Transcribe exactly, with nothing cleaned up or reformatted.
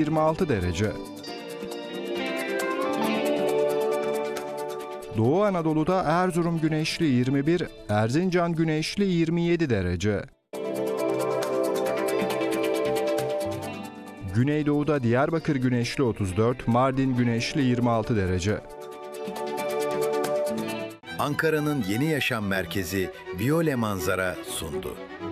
yirmi altı derece. Doğu Anadolu'da Erzurum güneşli yirmi bir, Erzincan güneşli yirmi yedi derece. Güneydoğu'da Diyarbakır güneşli otuz dört, Mardin güneşli yirmi altı derece. Ankara'nın yeni yaşam merkezi Viyole Manzara sundu.